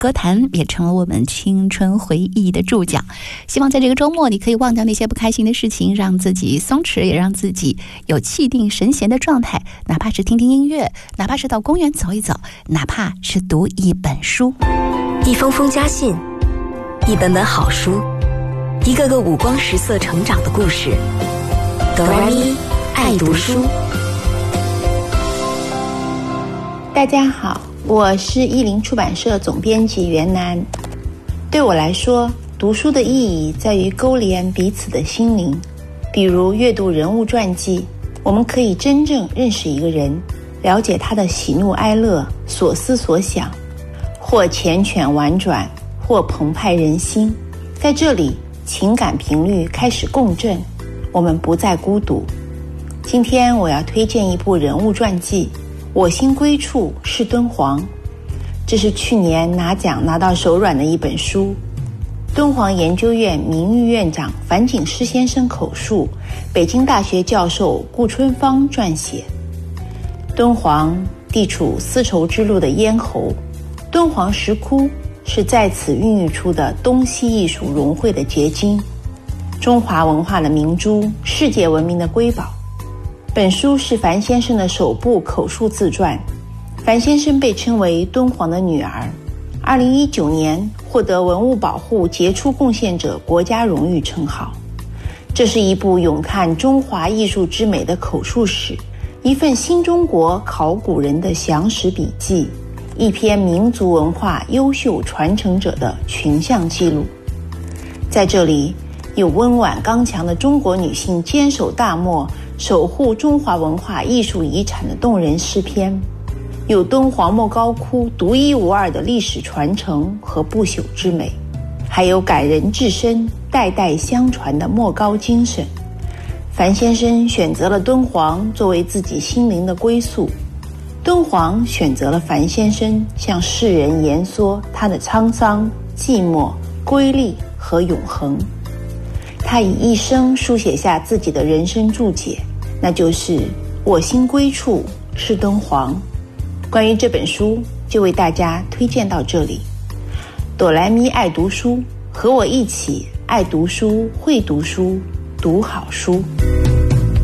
歌坛也成了我们青春回忆的注脚。希望在这个周末你可以忘掉那些不开心的事情，让自己松弛，也让自己有气定神闲的状态，哪怕是听听音乐，哪怕是到公园走一走，哪怕是读一本书。 一封封家信，一本本好书，一个个五光十色成长的故事。哆来咪爱读书。 大家好，我是译林出版社总编辑袁楠。对我来说，读书的意义在于勾连彼此的心灵。比如阅读人物传记，我们可以真正认识一个人，了解他的喜怒哀乐、所思所想，或缱绻婉转，或澎湃人心。在这里，情感频率开始共振，我们不再孤独。今天我要推荐一部人物传记，我心归处是敦煌。这是去年拿奖拿到手软的一本书，敦煌研究院名誉院长樊锦诗先生口述，北京大学教授顾春芳撰写。敦煌地处丝绸之路的咽喉，敦煌石窟是在此孕育出的东西艺术融汇的结晶，中华文化的明珠，世界文明的瑰宝。本书是樊先生的首部口述自传。樊先生被称为敦煌的女儿，2019年获得文物保护杰出贡献者国家荣誉称号。这是一部咏叹中华艺术之美的口述史，一份新中国考古人的详实笔记，一篇民族文化优秀传承者的群像记录。在这里，有温婉刚强的中国女性坚守大漠，守护中华文化艺术遗产的动人诗篇，有敦煌莫高窟独一无二的历史传承和不朽之美，还有感人至深、代代相传的莫高精神。樊先生选择了敦煌作为自己心灵的归宿，敦煌选择了樊先生向世人言说他的沧桑、寂寞、瑰丽和永恒。他以一生书写下自己的人生注解，那就是我心归处是敦煌。关于这本书，就为大家推荐到这里。哆来咪爱读书，和我一起爱读书、会读书、读好书。